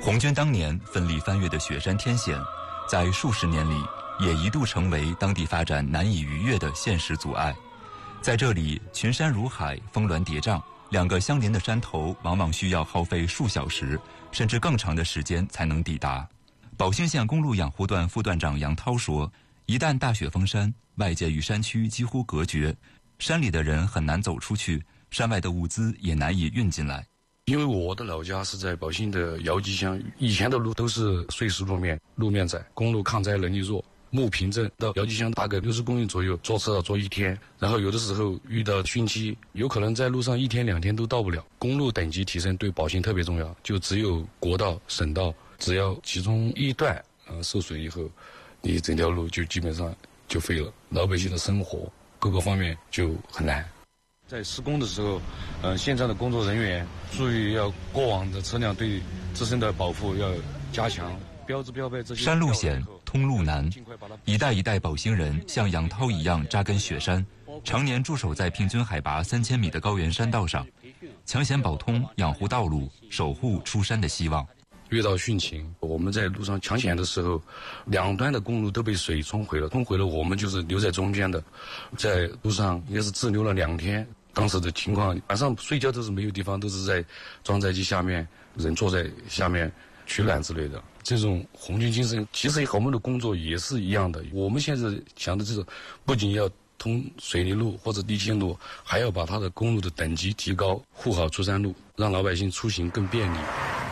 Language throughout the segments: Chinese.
红军当年奋力翻越的雪山天险，在数十年里也一度成为当地发展难以逾越的现实阻碍。在这里，群山如海，峰峦叠嶂，两个相邻的山头往往需要耗费数小时甚至更长的时间才能抵达。宝兴县公路养护段副段长杨涛说，一旦大雪封山，外界与山区几乎隔绝，山里的人很难走出去，山外的物资也难以运进来。 因为我的老家是在宝兴的姚集乡，以前的路都是碎石路面，路面窄，公路抗灾能力弱。木坪镇到姚集乡大概60公里左右，坐车要坐1天，然后有的时候遇到汛期，有可能在路上1天2天都到不了。公路等级提升对宝兴特别重要，就只有国道、省道，只要其中一段受损以后，你整条路就基本上就废了，老百姓的生活各个方面就很难。在施工的时候，现场的工作人员注意要过往的车辆对自身的保护要加强，标志标配这些。 山路险，通路难，一代一代宝兴人像杨涛一样扎根雪山，常年驻守在平均海拔3000米的高原山道上，抢险保通，养护道路，守护出山的希望。 遇到汛情，我们在路上抢险的时候，两端的公路都被水冲毁了，我们就是留在中间的，在路上也是滞留了2天。当时的情况，晚上睡觉都是没有地方，都是在装载机下面，人坐在下面取暖之类的。这种红军精神，其实和我们的工作也是一样的。我们现在想的就是，不仅要通水泥路或者地线路，还要把它的公路的等级提高，护好出山路，让老百姓出行更便利。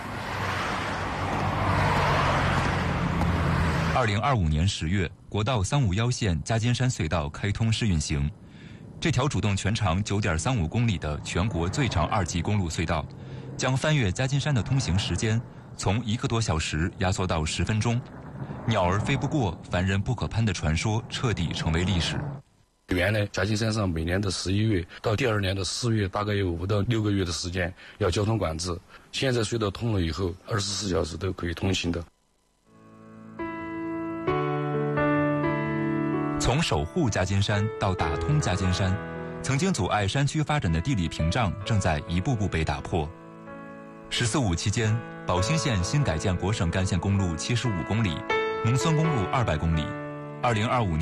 2025年10月，国道351线加尖山隧道开通试运行。这条主动全长9.35公里的全国最长2级公路隧道，将翻越加尖山的通行时间从1个多小时压缩到10分钟。鸟儿飞不过，凡人不可攀的传说彻底成为历史。 原来嘉兴山上每年的11月到第2年的4月，大概有5到6个月的时间要交通管制。现在隧道通了以后，24小时都可以通行的。 从守护加尖山到打通加尖山，曾经阻碍山区发展的地理屏障正在一步步被打破。14·5期间，宝兴县新改建国省干线公路75公里，农村公路200公里。2025年